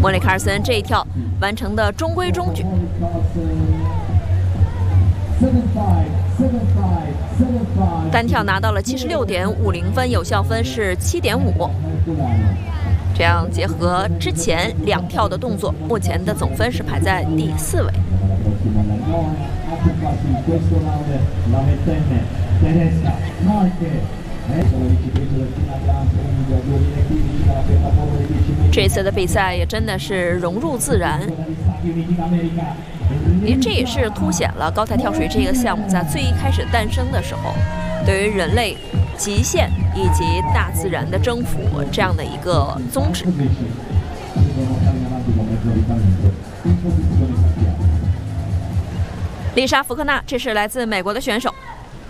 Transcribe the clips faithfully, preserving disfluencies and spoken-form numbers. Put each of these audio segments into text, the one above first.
莫里卡尔森这一跳完成的中规中矩。 单跳拿到了七十六点五零分，有效分是七点五。这样结合之前两跳的动作，目前的总分是排在第四位。这次的比赛也真的是融入自然。 因为这也是凸显了高台跳水这个项目在最一开始诞生的时候，对于人类极限以及大自然的征服这样的一个宗旨。丽莎·福克纳，这是来自美国的选手。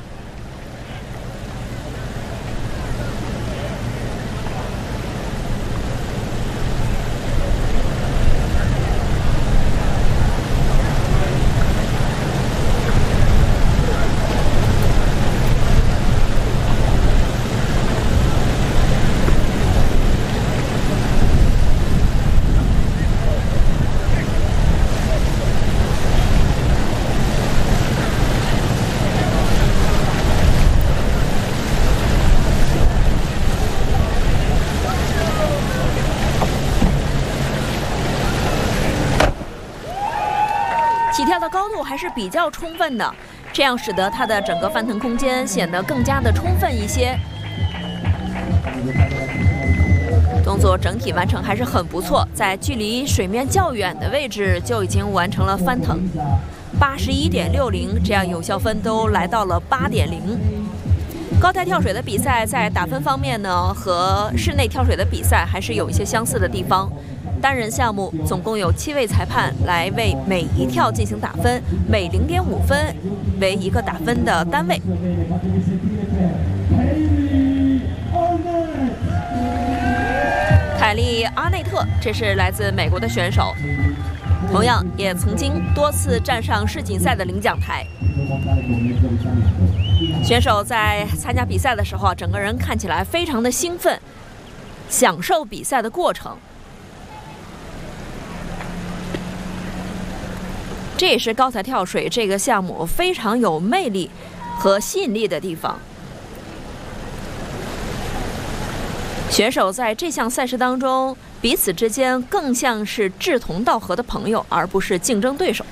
起跳的高度还是比较充分的，这样使得它的整个翻腾空间显得更加的充分一些。动作整体完成还是很不错，在距离水面较远的位置就已经完成了翻腾，八十一点六零，这样有效分都来到了八点零。高台跳水的比赛在打分方面呢，和室内跳水的比赛还是有一些相似的地方。 单人项目总共有七位裁判来为每一跳进行打分，每零点五分为一个打分的单位。凯利·阿内特，这是来自美国的选手，同样也曾经多次站上世锦赛的领奖台。选手在参加比赛的时候啊，整个人看起来非常的兴奋，享受比赛的过程。 这也是高台跳水这个项目非常有魅力和吸引力的地方。选手在这项赛事当中，彼此之间更像是志同道合的朋友，而不是竞争对手。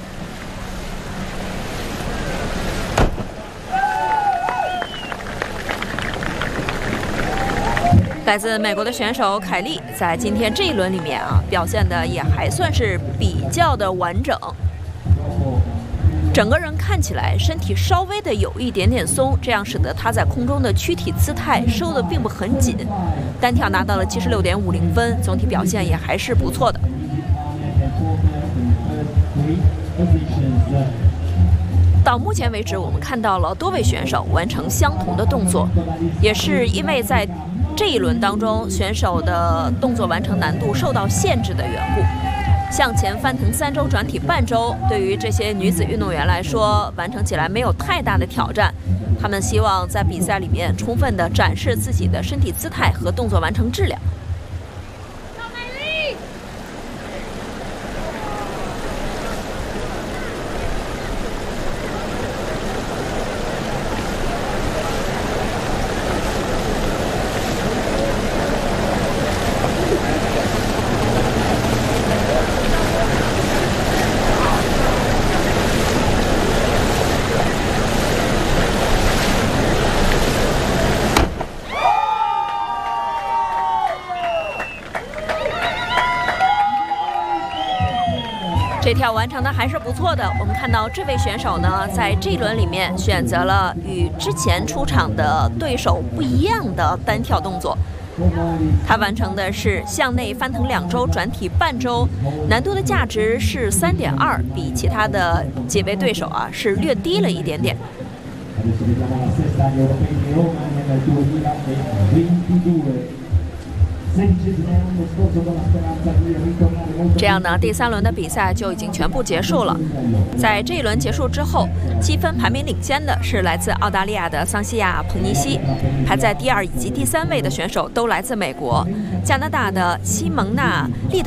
来自美国的选手凯利，在今天这一轮里面啊，表现的也还算是比较的完整。 整个人看起来身体稍微的有一点点松，这样使得他在空中的躯体姿态收的并不很紧。单跳拿到了七十六点五零分，总体表现也还是不错的。到目前为止，我们看到了多位选手完成相同的动作，也是因为在这一轮当中，选手的动作完成难度受到限制的缘故。 向前翻腾三周转体半周，对于这些女子运动员来说，完成起来没有太大的挑战。她们希望在比赛里面充分地展示自己的身体姿态和动作完成质量。这跳完成的还是不错的。我们看到这位选手呢，在这一轮里面选择了与之前出场的对手不一样的单跳动作。他完成的是向内翻腾两周转体半周，难度的价值是三点二，比其他的几位对手啊是略低了一点点。这样呢，第三轮的比赛就已经全部结束了。在这一轮结束之后，积分排名领先的是来自澳大利亚的桑西亚·普尼西，排在第二以及第三位的选手都来自美国。加拿大的西蒙娜·利德。